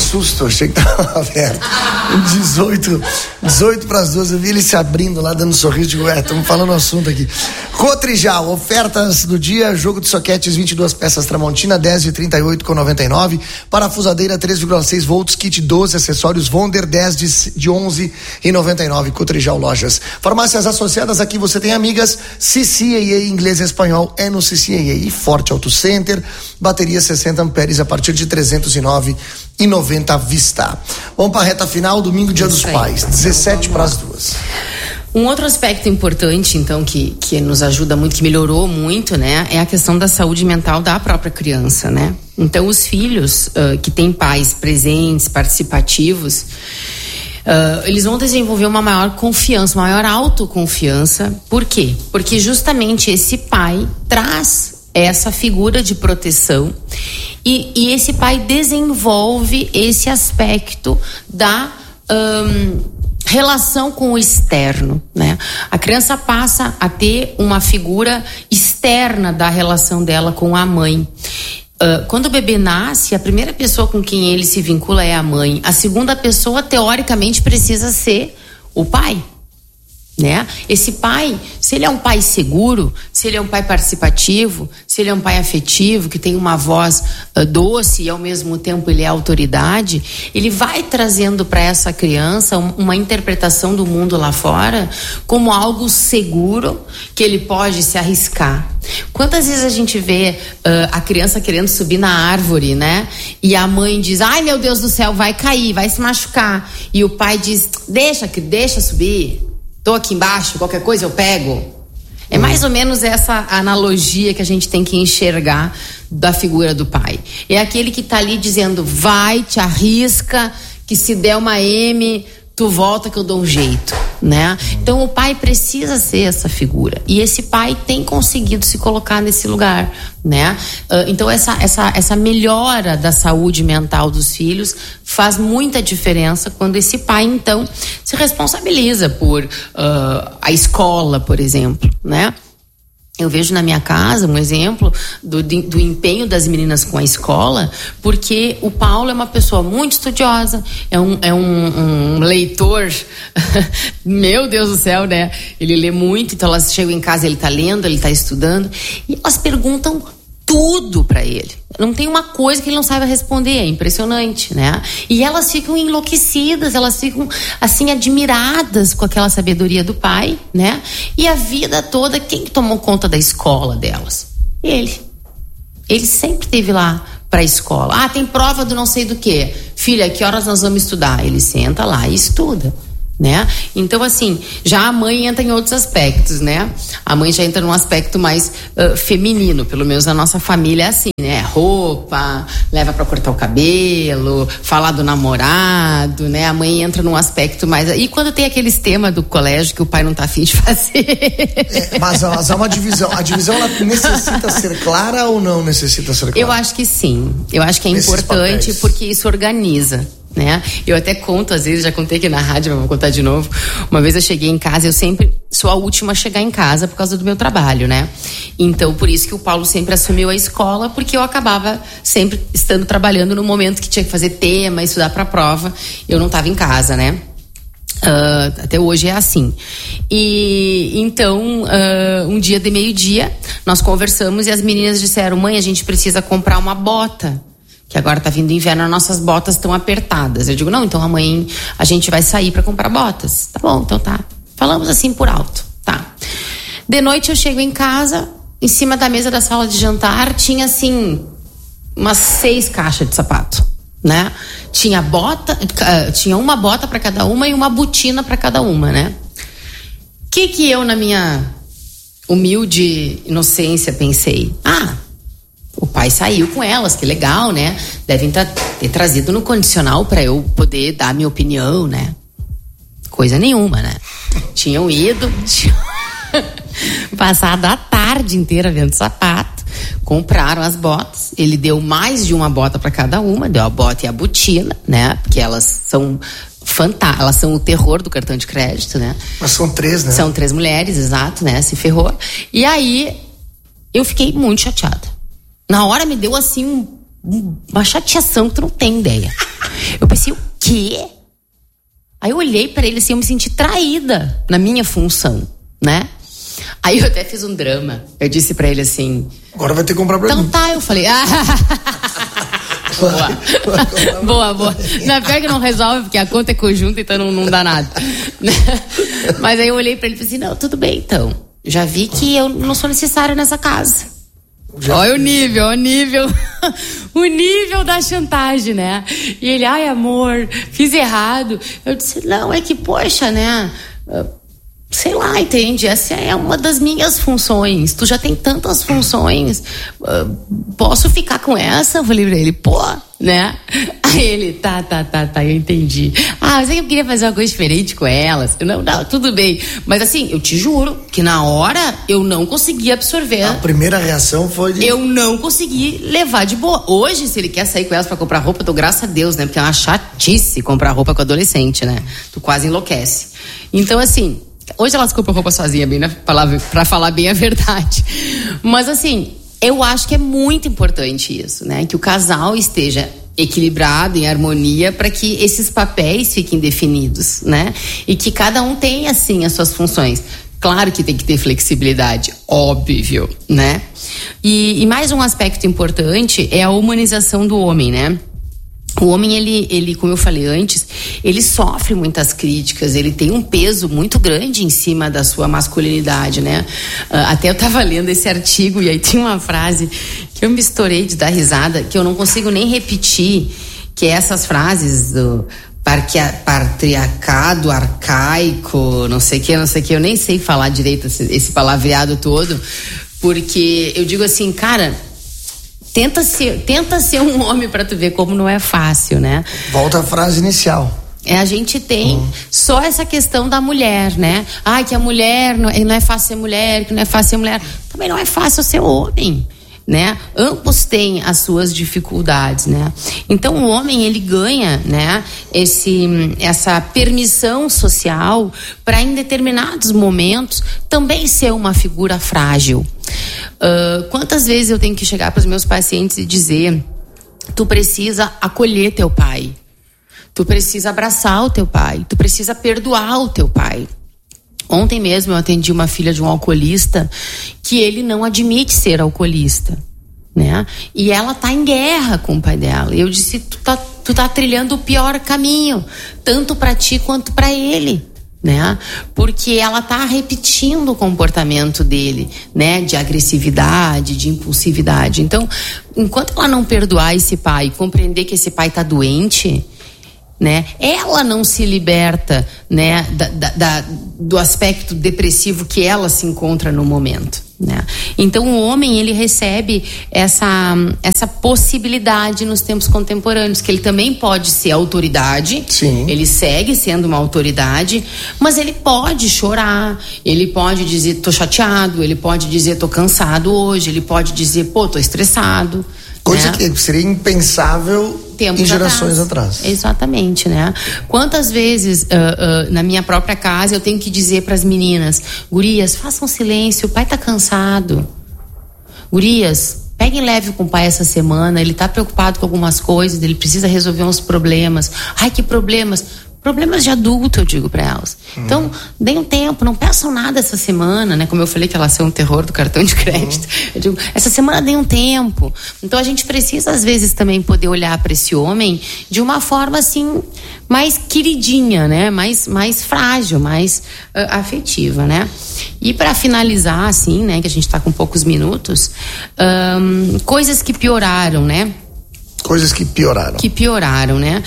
susto, achei que tava aberto. 18 para as 12, eu vi ele se abrindo lá, dando um sorriso, digo, estamos falando o assunto aqui. Cotrijal, ofertas do dia, jogo de soquetes, 22 peças Tramontina, 10,38,99, parafusadeira 3,6 volts, kit 12, acessórios Wonder, 10 de 11,99, Cotrijal Lojas. Farmácias associadas, aqui você tem amigas, CCAA, inglês e espanhol, é no CCAA. E Forte Auto Center, bateria 60 amperes a partir de 309,90 à vista. Vamos para a reta final, domingo, Dia dos Pais, 17 para as 2. Um outro aspecto importante, então, que nos ajuda muito, que melhorou muito, né, é a questão da saúde mental da própria criança, né? Então, os filhos que têm pais presentes, participativos, eles vão desenvolver uma maior confiança, uma maior autoconfiança. Por quê? Porque justamente esse pai traz essa figura de proteção e esse pai desenvolve esse aspecto da relação com o externo, né? A criança passa a ter uma figura externa da relação dela com a mãe. Quando o bebê nasce, a primeira pessoa com quem ele se vincula é a mãe. A segunda pessoa, teoricamente, precisa ser o pai, né? Esse pai, se ele é um pai seguro, se ele é um pai participativo, se ele é um pai afetivo, que tem uma voz doce e ao mesmo tempo ele é autoridade, ele vai trazendo para essa criança uma interpretação do mundo lá fora como algo seguro, que ele pode se arriscar. Quantas vezes a gente vê a criança querendo subir na árvore, né? E a mãe diz, ai meu Deus do céu, vai cair, vai se machucar. E o pai diz, deixa subir. Tô aqui embaixo, qualquer coisa eu pego. É mais ou menos essa analogia que a gente tem que enxergar da figura do pai. É aquele que tá ali dizendo, vai, te arrisca, que se der uma M, tu volta que eu dou um jeito, né? Então o pai precisa ser essa figura. E esse pai tem conseguido se colocar nesse lugar, né? Então essa melhora da saúde mental dos filhos faz muita diferença quando esse pai, então, se responsabiliza por a escola, por exemplo, né? Eu vejo na minha casa um exemplo do empenho das meninas com a escola, porque o Paulo é uma pessoa muito estudiosa, é um leitor, meu Deus do céu, né? Ele lê muito, então elas chegam em casa, ele tá lendo, ele tá estudando, e elas perguntam tudo para ele. Não tem uma coisa que ele não saiba responder, é impressionante, né? E elas ficam enlouquecidas, elas ficam assim admiradas com aquela sabedoria do pai, né? E a vida toda, quem tomou conta da escola delas? Ele sempre esteve lá para a escola. Ah, tem prova do não sei do que. Filha, que horas nós vamos estudar? Ele senta lá e estuda, né? Então, assim, já a mãe entra em outros aspectos, né? A mãe já entra num aspecto mais feminino, pelo menos na nossa família é assim, né? Roupa, leva pra cortar o cabelo, falar do namorado, né? A mãe entra num aspecto mais... E quando tem aqueles temas do colégio que o pai não tá afim de fazer? Mas há uma divisão. A divisão, ela necessita ser clara ou não necessita ser clara? Eu acho que sim. Eu acho que é importante porque isso organiza, né? Eu até conto, às vezes, já contei aqui na rádio, mas vou contar de novo. Uma vez eu cheguei em casa, eu sempre sou a última a chegar em casa por causa do meu trabalho, né? Então, por isso que o Paulo sempre assumiu a escola, porque eu acabava sempre estando trabalhando no momento que tinha que fazer tema, estudar pra prova, eu não estava em casa, né? Até hoje é assim. E então, um dia de meio-dia, nós conversamos e as meninas disseram, mãe, a gente precisa comprar uma bota, que agora tá vindo inverno, as nossas botas estão apertadas. Eu digo, não, então amanhã a gente vai sair para comprar botas. Tá bom, então tá. Falamos assim por alto, tá. De noite eu chego em casa, em cima da mesa da sala de jantar tinha assim umas 6 caixas de sapato, né? Tinha tinha uma bota para cada uma e uma botina para cada uma, né? Que eu, na minha humilde inocência, pensei, o pai saiu com elas, que legal, né? Devem ter trazido no condicional para eu poder dar minha opinião, né? Coisa nenhuma, né? Tinham ido, passado a tarde inteira vendo sapato, compraram as botas, ele deu mais de uma bota para cada uma, deu a bota e a botina, né? Porque elas são elas são o terror do cartão de crédito, né? Mas são 3, né? São 3 mulheres, exato, né? Se ferrou. E aí, eu fiquei muito chateada. Na hora me deu assim uma chateação que tu não tem ideia. Eu pensei, o quê? Aí eu olhei pra ele assim, eu me senti traída na minha função, né? Aí eu até fiz um drama. Eu disse pra ele assim... Agora vai ter que comprar pra mim. Então tá, eu falei... Boa. Não, pior que não resolve, porque a conta é conjunta, então não dá nada. Mas aí eu olhei pra ele e falei assim, não, tudo bem então. Já vi que eu não sou necessária nessa casa. Olha o nível. O nível da chantagem, né? E ele, ai amor, fiz errado. Eu disse, não, é que poxa, né? Sei lá, entende? Essa é uma das minhas funções. Tu já tem tantas funções. Posso ficar com essa? Eu falei pra ele, pô, né? Aí ele, tá, eu entendi. Mas é que eu queria fazer uma coisa diferente com elas. Não, tudo bem. Mas assim, eu te juro que na hora eu não consegui absorver. A primeira reação foi de... Eu não consegui levar de boa. Hoje, se ele quer sair com elas pra comprar roupa, eu tô graças a Deus, né? Porque é uma chatice comprar roupa com adolescente, né? Tu quase enlouquece. Então, assim... Hoje elas compram roupa sozinha, bem, né? Pra falar bem a verdade. Mas assim, eu acho que é muito importante isso, né? Que o casal esteja equilibrado, em harmonia, para que esses papéis fiquem definidos, né? E que cada um tenha, assim, as suas funções. Claro que tem que ter flexibilidade, óbvio, né? E mais um aspecto importante é a humanização do homem, né? O homem, ele, como eu falei antes, ele sofre muitas críticas, ele tem um peso muito grande em cima da sua masculinidade, né? Até eu tava lendo esse artigo e aí tinha uma frase que eu me estourei de dar risada, que eu não consigo nem repetir, que é essas frases do patriarcado, arcaico, não sei o que, eu nem sei falar direito esse palavreado todo, porque eu digo assim, cara... Tenta ser um homem pra tu ver como não é fácil, né? Volta à frase inicial. A gente tem só essa questão da mulher, né? Que a mulher não é fácil ser mulher, que não é fácil ser mulher. Também não é fácil ser homem, né? Ambos têm as suas dificuldades, né? Então o homem, ele ganha, né, essa permissão social para em determinados momentos também ser uma figura frágil. Quantas vezes eu tenho que chegar para os meus pacientes e dizer: tu precisa acolher teu pai, tu precisa abraçar o teu pai, tu precisa perdoar o teu pai. Ontem mesmo eu atendi uma filha de um alcoolista que ele não admite ser alcoolista, né? E ela tá em guerra com o pai dela. E eu disse: tu tá trilhando o pior caminho, tanto para ti quanto para ele, né? Porque ela tá repetindo o comportamento dele, né? De agressividade, de impulsividade. Então, enquanto ela não perdoar esse pai e compreender que esse pai tá doente, né? Ela não se liberta, né? Do aspecto depressivo que ela se encontra no momento, né? Então o homem, ele recebe essa possibilidade nos tempos contemporâneos, que ele também pode ser autoridade. Sim. Ele segue sendo uma autoridade, mas ele pode chorar, ele pode dizer tô chateado, ele pode dizer tô cansado hoje, ele pode dizer pô, tô estressado. Coisa, né? Que seria impensável em gerações atrás. Exatamente, né? Quantas vezes na minha própria casa eu tenho que dizer para as meninas: gurias, façam silêncio, o pai tá cansado. Gurias, peguem leve com o pai essa semana, ele tá preocupado com algumas coisas, ele precisa resolver uns problemas. Ai, que problemas? Problemas de adulto, eu digo para elas. Então, deem um tempo, não peçam nada essa semana, né? Como eu falei que elas são um terror do cartão de crédito. Eu digo, essa semana deem um tempo. Então, a gente precisa, às vezes, também poder olhar para esse homem de uma forma, assim, mais queridinha, né? Mais frágil, mais afetiva, né? E para finalizar, assim, né? Que a gente tá com poucos minutos, coisas que pioraram, né? Coisas que pioraram. Que pioraram, né?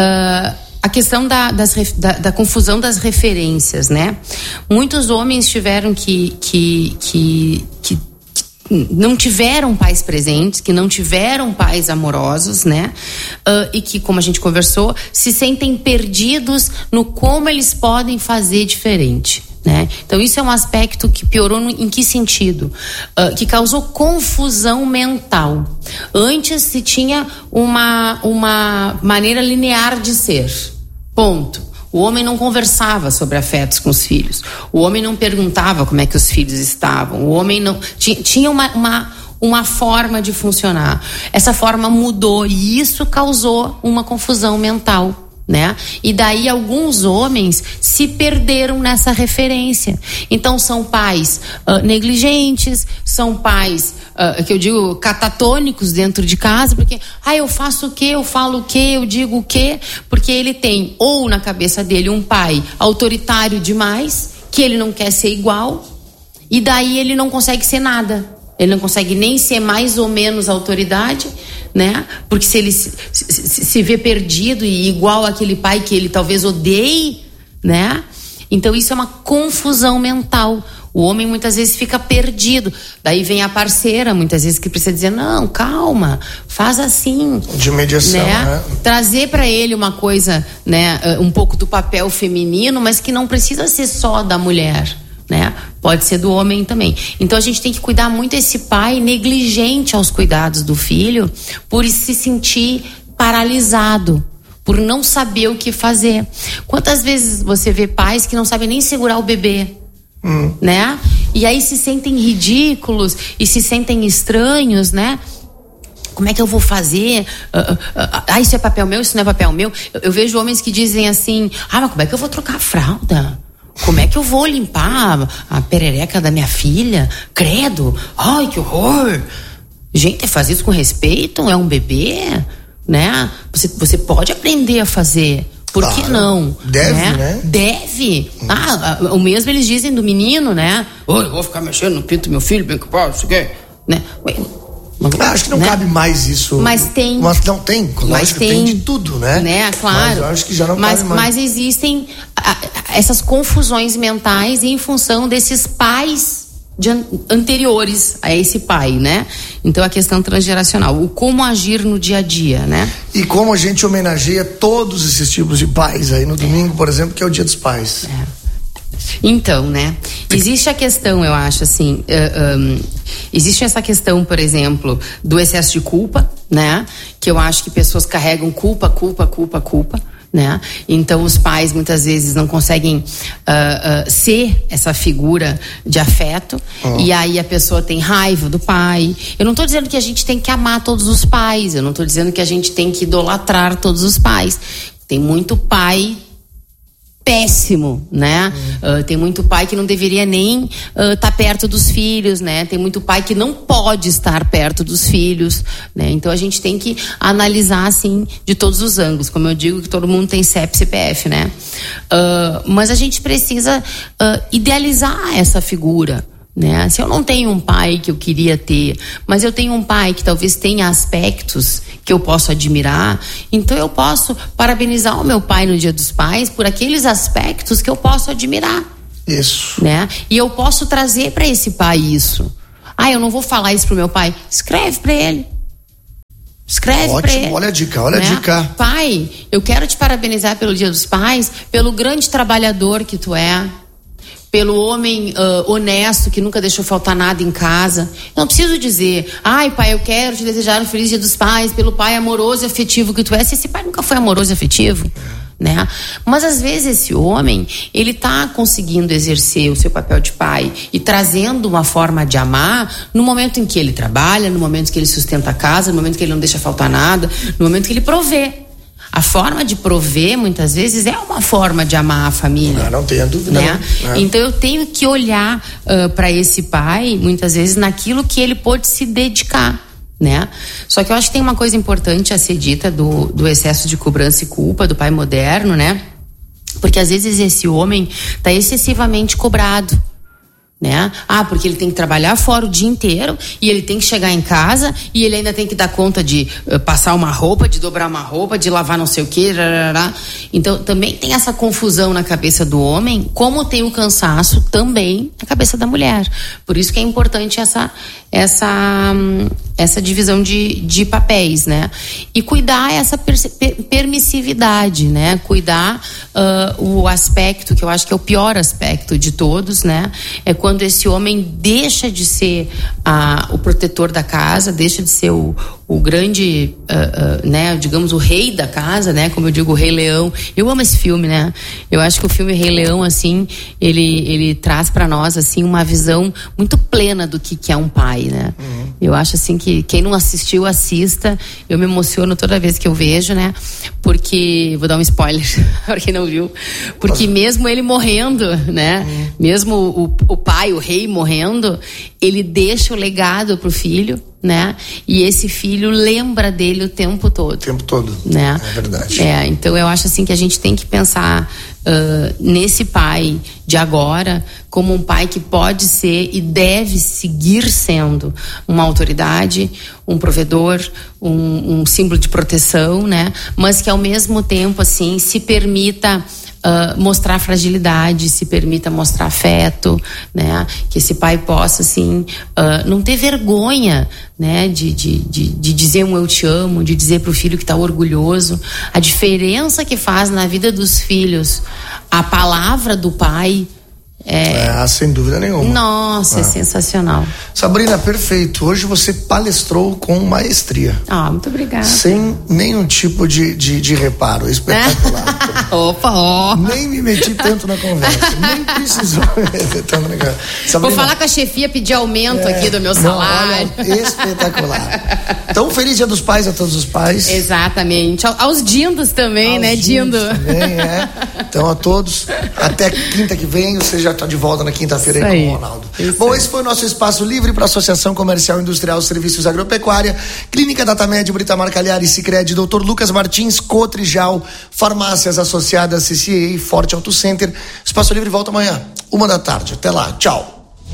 A questão da confusão das referências, né? Muitos homens tiveram que não tiveram pais presentes, que não tiveram pais amorosos, né? E que, como a gente conversou, se sentem perdidos no como eles podem fazer diferente, né? Então isso é um aspecto que piorou em que sentido? Que causou confusão mental. Antes se tinha uma maneira linear de ser, ponto. O homem não conversava sobre afetos com os filhos, o homem não perguntava como é que os filhos estavam, o homem não tinha uma forma de funcionar. Essa forma mudou e isso causou uma confusão mental, né? E daí alguns homens se perderam nessa referência. Então são pais negligentes, são pais que eu digo catatônicos dentro de casa, porque eu faço o quê, eu falo o quê, eu digo o quê, porque ele tem ou na cabeça dele um pai autoritário demais, que ele não quer ser igual, e daí ele não consegue ser nada. Ele não consegue nem ser mais ou menos autoridade, né? Porque se ele se vê perdido e igual àquele pai que ele talvez odeie, né? Então isso é uma confusão mental. O homem muitas vezes fica perdido. Daí vem a parceira, muitas vezes, que precisa dizer, não, calma, faz assim. De mediação, né? Trazer para ele uma coisa, né? Um pouco do papel feminino, mas que não precisa ser só da mulher, né? Pode ser do homem também. Então a gente tem que cuidar muito desse pai negligente aos cuidados do filho, por se sentir paralisado, por não saber o que fazer. Quantas vezes você vê pais que não sabem nem segurar o bebê, né? E aí se sentem ridículos e se sentem estranhos, né? Como é que eu vou fazer? Isso é papel meu, isso não é papel meu. Eu vejo homens que dizem assim, mas como é que eu vou trocar a fralda? Como é que eu vou limpar a perereca da minha filha? Credo! Ai, que horror! Gente, faz isso com respeito? É um bebê? Né? Você pode aprender a fazer. Por que não? Deve, né? Deve. O mesmo eles dizem do menino, né? Eu vou ficar mexendo no pinto do meu filho, bem capaz, isso aqui. Né? Acho que não cabe mais isso. Mas tem. Mas não tem. Mas tem de tudo, né? Claro. Mas eu acho que já não cabe mais. Mas existem essas confusões mentais em função desses pais anteriores a esse pai, né? Então a questão transgeracional, o como agir no dia a dia, né? E como a gente homenageia todos esses tipos de pais aí no domingo, por exemplo, que é o Dia dos Pais. Então, né? Existe a questão, eu acho, assim, existe essa questão, por exemplo, do excesso de culpa, né? Que eu acho que pessoas carregam culpa, né? Então os pais muitas vezes não conseguem ser essa figura de afeto, e aí a pessoa tem raiva do pai. Eu não estou dizendo que a gente tem que amar todos os pais, eu não estou dizendo que a gente tem que idolatrar todos os pais. Tem muito pai péssimo, né? Tem muito pai que não deveria nem estar perto dos filhos, né? Tem muito pai que não pode estar perto dos filhos, né? Então a gente tem que analisar assim de todos os ângulos, como eu digo que todo mundo tem CEP, CPF, né? Mas a gente precisa idealizar essa figura, né? Se eu não tenho um pai que eu queria ter, mas eu tenho um pai que talvez tenha aspectos que eu posso admirar, então eu posso parabenizar o meu pai no Dia dos Pais por aqueles aspectos que eu posso admirar. Isso. Né? E eu posso trazer para esse pai isso. Eu não vou falar isso pro meu pai. Escreve para ele. Escreve para ele. Olha a dica, olha a dica. Pai, eu quero te parabenizar pelo Dia dos Pais, pelo grande trabalhador que tu é, pelo homem honesto que nunca deixou faltar nada em casa. Eu não preciso dizer, pai, eu quero te desejar um feliz Dia dos Pais, pelo pai amoroso e afetivo que tu és. Esse pai nunca foi amoroso e afetivo, né? Mas às vezes esse homem, ele tá conseguindo exercer o seu papel de pai e trazendo uma forma de amar no momento em que ele trabalha, no momento que ele sustenta a casa, no momento que ele não deixa faltar nada, no momento que ele provê. A forma de prover, muitas vezes, é uma forma de amar a família. Não tenha dúvida. Né? Então eu tenho que olhar para esse pai, muitas vezes, naquilo que ele pôde se dedicar, né? Só que eu acho que tem uma coisa importante a ser dita do excesso de cobrança e culpa do pai moderno, né? Porque às vezes esse homem está excessivamente cobrado, né? Porque ele tem que trabalhar fora o dia inteiro e ele tem que chegar em casa e ele ainda tem que dar conta de passar uma roupa, de dobrar uma roupa, de lavar não sei o que. Então também tem essa confusão na cabeça do homem, como tem o cansaço também na cabeça da mulher. Por isso que é importante essa divisão de papéis, né? E cuidar essa permissividade, né? Cuidar o aspecto, que eu acho que é o pior aspecto de todos, né? É quando esse homem deixa de ser o protetor da casa, deixa de ser o grande, né? Digamos, o rei da casa, né? Como eu digo, o Rei Leão. Eu amo esse filme, né? Eu acho que o filme Rei Leão, assim, ele traz para nós, assim, uma visão muito plena do que é um pai, né? Eu acho, assim, que quem não assistiu, assista. Eu me emociono toda vez que eu vejo, né? Porque, vou dar um spoiler para quem não viu, porque mesmo ele morrendo, né? Mesmo o pai, o rei morrendo, ele deixa o legado pro filho, né? E esse filho lembra dele o tempo todo. O tempo todo, né? É verdade. Então eu acho assim que a gente tem que pensar nesse pai de agora como um pai que pode ser e deve seguir sendo uma autoridade, um provedor, um símbolo de proteção, né? Mas que ao mesmo tempo, assim, se permita mostrar fragilidade, se permita mostrar afeto, né? Que esse pai possa, assim, não ter vergonha, né? De dizer um eu te amo, de dizer pro filho que tá orgulhoso. A diferença que faz na vida dos filhos a palavra do pai sem dúvida nenhuma. Nossa, é sensacional. Sabrina, perfeito. Hoje você palestrou com maestria. Muito obrigada. Sem nenhum tipo de reparo. Espetacular. Opa, Nem me meti tanto na conversa. Nem precisou meter tanto na conversa. Sabrina, vou falar com a chefia, pedir aumento aqui do meu salário. Olha, espetacular. Então, feliz Dia dos Pais a todos os pais. Exatamente. Aos dindos também, né, Dindo? Também, Então, a todos, até quinta que vem, você já está de volta na quinta-feira aí com o Ronaldo. Bom, esse foi o nosso espaço livre para a Associação Comercial Industrial Serviços Agropecuária, Clínica Datamed, Britamar Cagliari, Sicredi, Dr. Lucas Martins, Cotrijal, Farmácias Associadas, CCA e Forte Auto Center. Espaço livre volta amanhã, 13h. Até lá, tchau.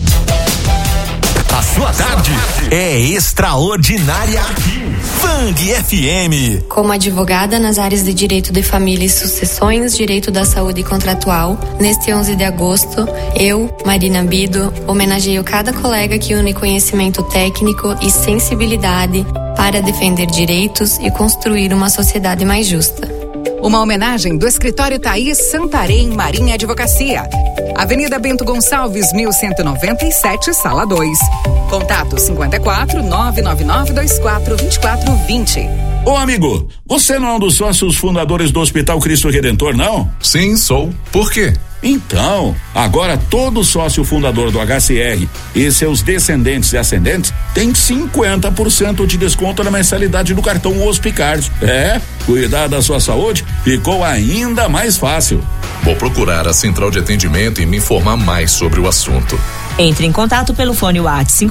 A sua tarde é extraordinária aqui. Fang FM. Como advogada nas áreas de direito de família e sucessões, direito da saúde contratual, neste 11 de agosto, eu, Marina Bido, homenageio cada colega que une conhecimento técnico e sensibilidade para defender direitos e construir uma sociedade mais justa. Uma homenagem do escritório Thaís Santarém Marinha Advocacia. Avenida Bento Gonçalves, 1197, Sala 2. Contato 54 999 24 2420. Ô amigo, você não é um dos sócios fundadores do Hospital Cristo Redentor, não? Sim, sou. Por quê? Então, agora todo sócio fundador do HCR e seus descendentes e ascendentes tem 50% de desconto na mensalidade do cartão Hospicard. Cuidar da sua saúde ficou ainda mais fácil. Vou procurar a central de atendimento e me informar mais sobre o assunto. Entre em contato pelo fone WhatsApp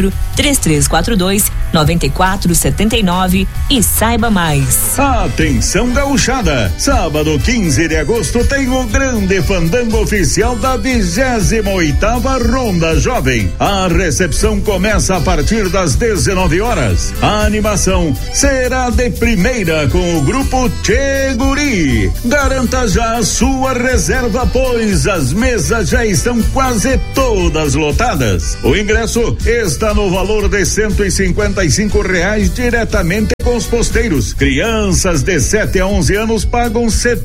54-3342-9479 e saiba mais. Atenção gauchada, sábado 15 de agosto tem o grande fandango oficial da 28ª Ronda Jovem. A recepção começa a partir das 19 horas. A animação será de primeira com o grupo Tchê Guri. Garanta já a sua reserva, pois as mesas já estão quase todas lotadas. O ingresso está no valor de R$155 diretamente com os posteiros. Crianças de 7 a 11 anos pagam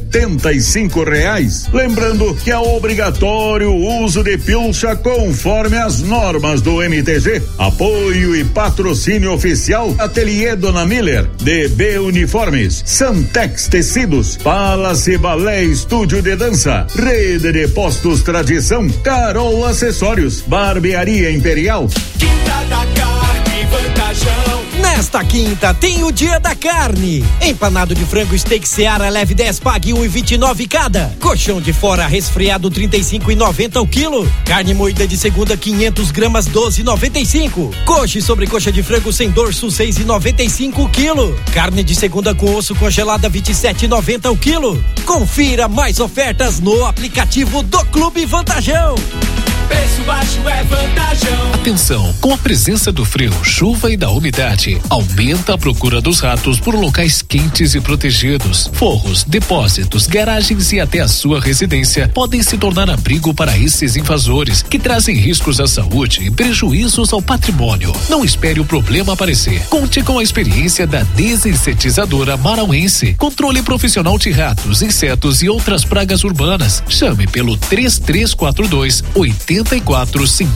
R$75. Lembrando que é obrigatório o uso de pilcha conforme as normas do MTG. Apoio e patrocínio oficial Ateliê Dona Miller, DB Uniformes, Santex Tecidos, Palace Balé Estúdio de Dança, Rede de Postos Tradição, Carol Acessórios, Barbearia Imperial. Quinta da Carne, Vantajão. Nesta quinta tem o Dia da Carne. Empanado de frango steak Seara leve 10, pague 1,29 cada. Colchão de fora resfriado 35,90 o quilo. Carne moída de segunda 500 gramas 12,95. Coxa e sobrecoxa de frango sem dorso 6,95 o quilo. Carne de segunda com osso congelada 27,90 o quilo. Confira mais ofertas no aplicativo do Clube Vantajão. Preço baixo é vantajão. Atenção, com a presença do frio, chuva e da umidade, aumenta a procura dos ratos por locais quentes e protegidos. Forros, depósitos, garagens e até a sua residência podem se tornar abrigo para esses invasores, que trazem riscos à saúde e prejuízos ao patrimônio. Não espere o problema aparecer. Conte com a experiência da desinsetizadora Marauense. Controle profissional de ratos, insetos e outras pragas urbanas. Chame pelo 3342 8450.